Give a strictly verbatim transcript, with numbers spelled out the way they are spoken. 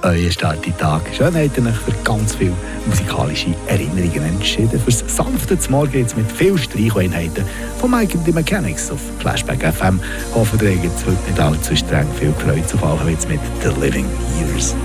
euer Starttag. Schön habt ihr euch für ganz viele musikalische Erinnerungen entschieden. Fürs sanfte Morgen geht es mit vielen Streicheinheiten von Mike and the Mechanics auf Flashback F M. Hoffen, ihr habt heute nicht allzu streng viel Freude zu fallen, jetzt mit The Living Years.